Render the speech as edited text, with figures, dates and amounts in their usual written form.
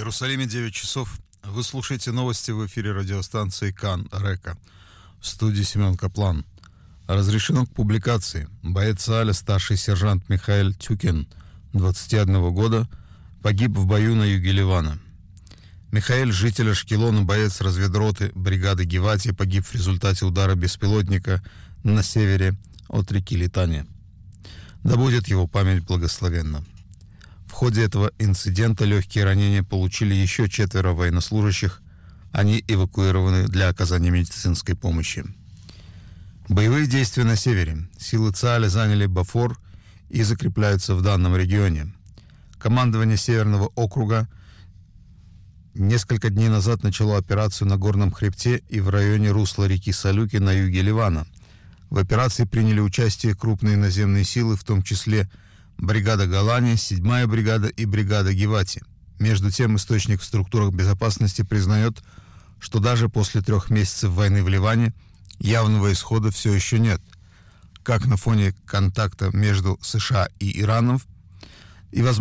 Иерусалиме 9 часов. Вы слушаете новости в эфире радиостанции КАН Река. В студии Семен Каплан. Разрешено к публикации. Боец Цааля, старший сержант Михаэль Тюкин, 21 года, погиб в бою на юге Ливана. Михаэль, житель Ашкелона, боец разведроты бригады Гевати, погиб в результате удара беспилотника на севере от реки Литания. Да будет его память благословенна. В ходе этого инцидента легкие ранения получили еще 4 военнослужащих. Они эвакуированы для оказания медицинской помощи. Боевые действия на севере. Силы Цааля заняли Бафор и закрепляются в данном регионе. Командование Северного округа несколько дней назад начало операцию на горном хребте и в районе русла реки Салюки на юге Ливана. В операции приняли участие крупные наземные силы, в том числе бригада Голани, 7-я бригада и бригада Гевати. Между тем, источник в структурах безопасности признает, что даже после 3 месяцев войны в Ливане явного исхода все еще нет. Как на фоне контакта между США и Ираном и, возможно,